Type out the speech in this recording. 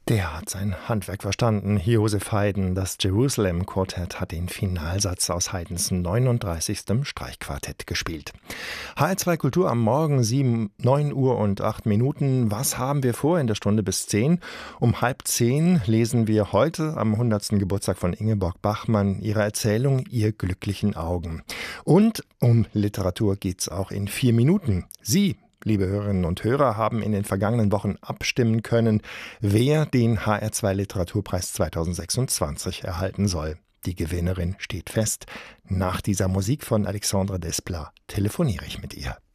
Der hat sein Handwerk verstanden. Josef Haydn, das Jerusalem Quartett, hat den Finalsatz aus Haydns 39. Streichquartett gespielt. HR2 Kultur am Morgen, 9 Uhr und 8 Minuten. Was haben wir vor in der Stunde bis 10? Um 9:30 lesen wir heute am 100. Geburtstag von Ingeborg Bachmann ihre Erzählung »Ihr glücklichen Augen«. Und um Literatur geht's auch in 4 Minuten. Sie, liebe Hörerinnen und Hörer, haben in den vergangenen Wochen abstimmen können, wer den HR2 Literaturpreis 2026 erhalten soll. Die Gewinnerin steht fest. Nach dieser Musik von Alexandre Desplat telefoniere ich mit ihr.